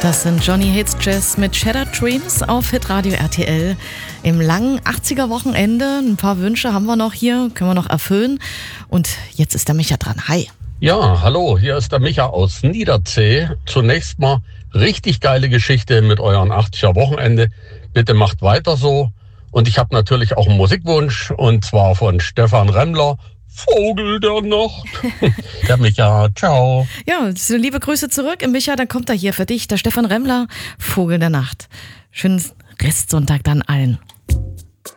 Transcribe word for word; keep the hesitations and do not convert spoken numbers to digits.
Das sind Johnny Hates Jazz mit Shattered Dreams auf Hitradio R T L. Im langen achtziger-Wochenende. Ein paar Wünsche haben wir noch hier, können wir noch erfüllen. Und jetzt ist der Micha dran. Hi. Ja, hallo, hier ist der Micha aus Niederzeh. Zunächst mal richtig geile Geschichte mit euren achtziger-Wochenende. Bitte macht weiter so. Und ich habe natürlich auch einen Musikwunsch, und zwar von Stefan Remmler. Vogel der Nacht. Der Micha, ciao. Ja, so liebe Grüße zurück. Im Micha, dann kommt er hier für dich, der Stefan Remmler, Vogel der Nacht. Schönen Restsonntag dann allen.